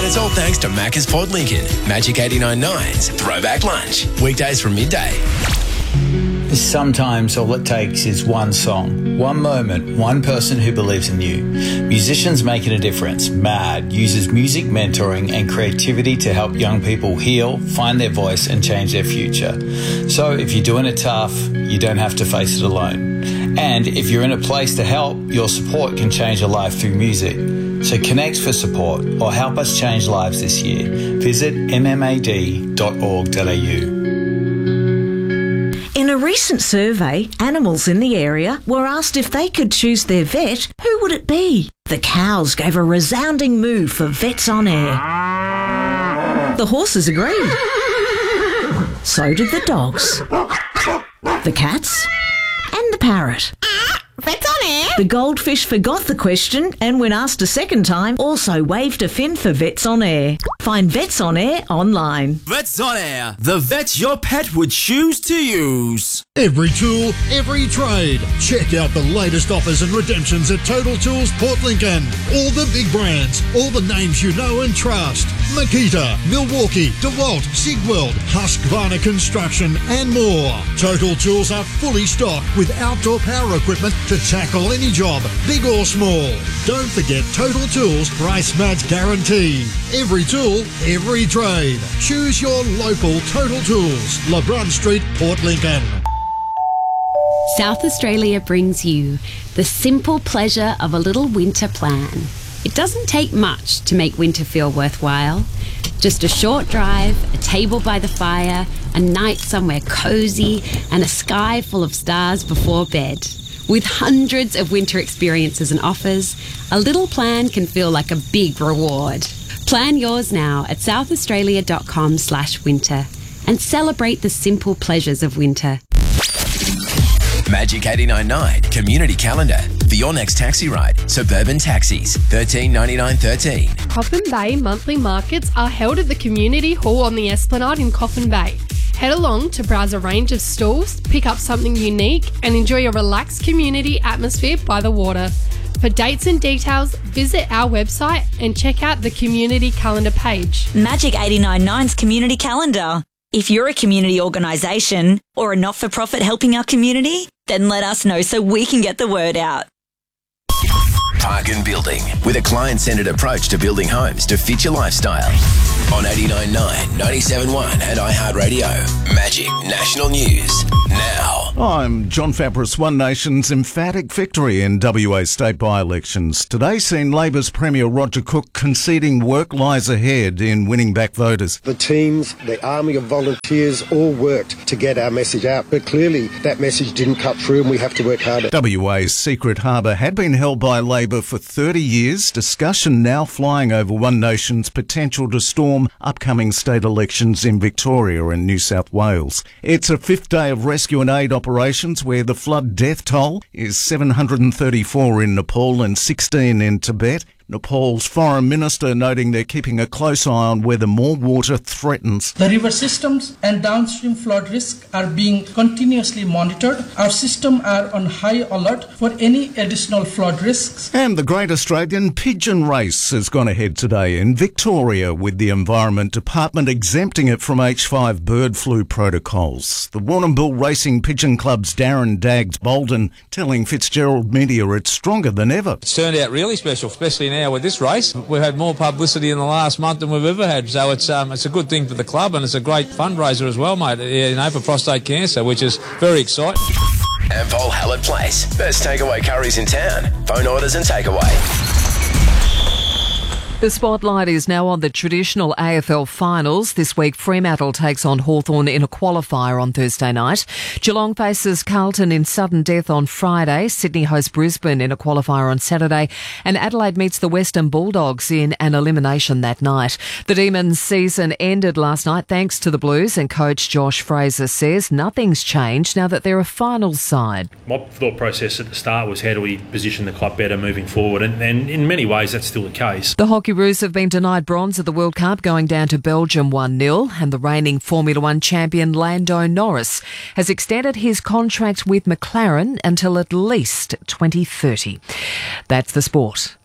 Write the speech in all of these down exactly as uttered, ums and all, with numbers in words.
it's all thanks to Macca's Port Lincoln. Magic eighty-nine point nine's Throwback Lunch. Weekdays from midday. Sometimes all it takes is one song, one moment, one person who believes in you. Musicians Making a Difference, MAD, uses music mentoring and creativity to help young people heal, find their voice and change their future. So if you're doing it tough, you don't have to face it alone. And if you're in a place to help, your support can change a life through music. So connect for support or help us change lives this year. Visit m m a d dot org dot a u. In a recent survey, animals in the area were asked if they could choose their vet, who would it be? The cows gave a resounding moo for Vets on Air. The horses agreed. So did the dogs, the cats and the parrot. Vets on Air? The goldfish forgot the question and when asked a second time, also waved a fin for Vets on Air. Find Vets on Air online. Vets on Air, the vets your pet would choose to use. Every tool, every trade. Check out the latest offers and redemptions at Total Tools Port Lincoln. All the big brands, all the names you know and trust. Makita, Milwaukee, DeWalt, Sigweld, Husqvarna Construction and more. Total Tools are fully stocked with outdoor power equipment to tackle any job, big or small. Don't forget Total Tools price match guarantee. Every tool, every trade. Choose your local Total Tools. LeBron Street, Port Lincoln. South Australia brings you the simple pleasure of a little winter plan. It doesn't take much to make winter feel worthwhile. Just a short drive, a table by the fire, a night somewhere cosy, and a sky full of stars before bed. With hundreds of winter experiences and offers, a little plan can feel like a big reward. Plan yours now at southaustralia.com slash winter and celebrate the simple pleasures of winter. Magic eighty-nine point nine Community Calendar. For your next taxi ride, Suburban Taxis, thirteen ninety-nine thirteen. Coffin Bay monthly markets are held at the Community Hall on the Esplanade in Coffin Bay. Head along to browse a range of stalls, pick up something unique and enjoy a relaxed community atmosphere by the water. For dates and details, visit our website and check out the Community Calendar page. Magic eighty-nine point nine's Community Calendar. If you're a community organisation or a not-for-profit helping our community, then let us know so we can get the word out. Park and Building, with a client-centred approach to building homes to fit your lifestyle. On eighty-nine point nine, ninety-seven point one and iHeartRadio. Magic National News. Now. I'm John Fabris. One Nation's emphatic victory in W A state by-elections. Today seen Labor's Premier Roger Cook conceding work lies ahead in winning back voters. The teams, the army of volunteers all worked to get our message out, but clearly that message didn't cut through and we have to work harder. W A's Secret Harbour had been held by Labor for thirty years. Discussion now flying over One Nation's potential to storm upcoming state elections in Victoria and New South Wales. It's a fifth day of rescue and aid operations where the flood death toll is seven hundred thirty-four in Nepal and sixteen in Tibet. Nepal's foreign minister noting they're keeping a close eye on whether more water threatens. The river systems and downstream flood risk are being continuously monitored. Our systems are on high alert for any additional flood risks. And the Great Australian Pigeon Race has gone ahead today in Victoria with the Environment Department exempting it from H five bird flu protocols. The Warrnambool Racing Pigeon Club's Darren Daggs Bolden telling Fitzgerald Media it's stronger than ever. It's turned out really special, especially now with this race. We've had more publicity in the last month than we've ever had, so it's um, it's a good thing for the club and it's a great fundraiser as well, mate, you know, for prostate cancer, which is very exciting. Ampol Hallett Place, best takeaway curries in town. Phone orders and takeaway. The spotlight is now on the traditional A F L finals. This week, Fremantle takes on Hawthorn in a qualifier on Thursday night. Geelong faces Carlton in sudden death on Friday. Sydney hosts Brisbane in a qualifier on Saturday. And Adelaide meets the Western Bulldogs in an elimination that night. The Demons' season ended last night thanks to the Blues, and coach Josh Fraser says nothing's changed now that they're a finals side. My thought process at the start was how do we position the club better moving forward, and, and in many ways that's still the case. The Hockey Roos have been denied bronze at the World Cup, going down to Belgium one nil, and the reigning Formula One champion Lando Norris has extended his contract with McLaren until at least twenty thirty. That's the sport.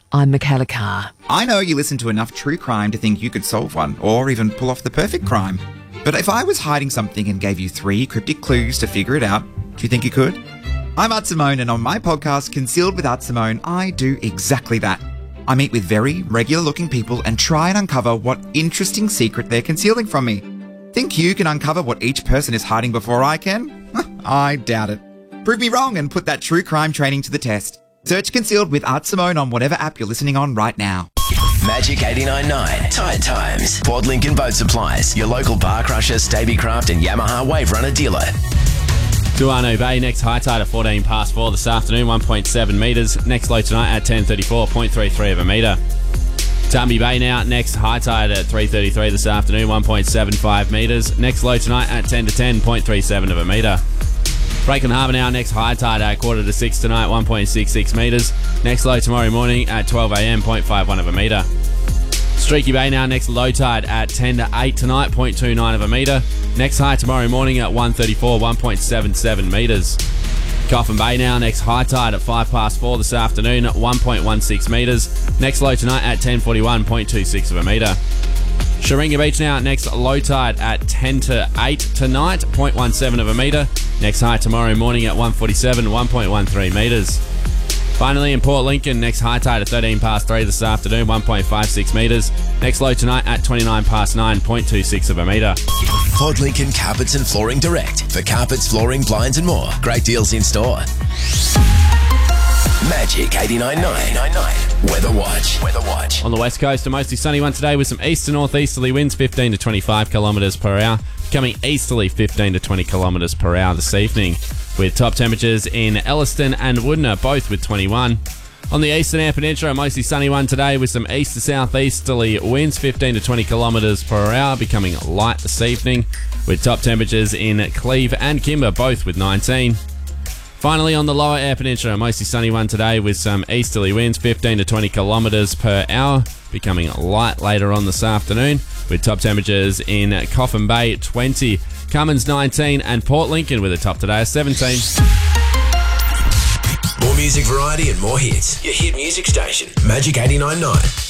I'm Michaela Carr. I know you listen to enough true crime to think you could solve one, or even pull off the perfect crime. But if I was hiding something and gave you three cryptic clues to figure it out, do you think you could? I'm Art Simone, and on my podcast, Concealed with Art Simone, I do exactly that. I meet with very regular-looking people and try and uncover what interesting secret they're concealing from me. Think you can uncover what each person is hiding before I can? I doubt it. Prove me wrong and put that true crime training to the test. Search Concealed with Art Simone on whatever app you're listening on right now. Magic eighty-nine point nine, Tide Times, Port Lincoln Boat Supplies, your local bar crusher, Stabicraft and Yamaha Wave Runner dealer. Duano Bay, next high tide at fourteen past four this afternoon, one point seven metres. Next low tonight at ten thirty-four, zero point three three of a metre. Tambi Bay now, next high tide at three thirty-three this afternoon, one point seven five metres. Next low tonight at ten to ten, zero point three seven of a metre. Braken Harbour now, next high tide at quarter to six tonight, one point six six metres. Next low tomorrow morning at twelve a m, zero point five one of a metre. Streaky Bay now, next low tide at ten to eight tonight, zero point two nine of a metre. Next high tomorrow morning at one thirty-four, one point seven seven metres. Coffin Bay now, next high tide at five past four this afternoon, one point one six metres. Next low tonight at ten forty-one, zero point two six of a metre. Sharinga Beach now, next low tide at ten to eight tonight, zero point one seven of a metre. Next high tomorrow morning at one forty-seven, one point one three metres. Finally, in Port Lincoln, next high tide at thirteen past three this afternoon, one point five six metres. Next low tonight at twenty-nine past nine, zero point two six of a metre. Port Lincoln Carpets and Flooring Direct. For carpets, flooring, blinds and more. Great deals in store. Magic eighty-nine point nine. Weather Watch. Weather Watch. On the west coast, a mostly sunny one today with some east to northeasterly winds, fifteen to twenty-five kilometres per hour. Becoming easterly, fifteen to twenty kilometres per hour this evening. With top temperatures in Elliston and Woodner, both with twenty-one. On the eastern Eyre Peninsula, a mostly sunny one today with some east to southeasterly winds, fifteen to twenty kilometres per hour, becoming light this evening. With top temperatures in Cleve and Kimber, both with nineteen. Finally, on the lower Eyre Peninsula, a mostly sunny one today with some easterly winds, fifteen to twenty kilometres per hour, becoming light later on this afternoon, with top temperatures in Coffin Bay, twenty, Cummins, nineteen, and Port Lincoln with a top today of seventeen. More music variety and more hits. Your hit music station, Magic eighty-nine point nine.